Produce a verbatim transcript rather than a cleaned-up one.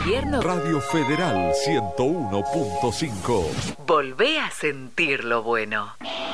invierno. Radio Federal ciento uno punto cinco. Volvé a sentir lo bueno.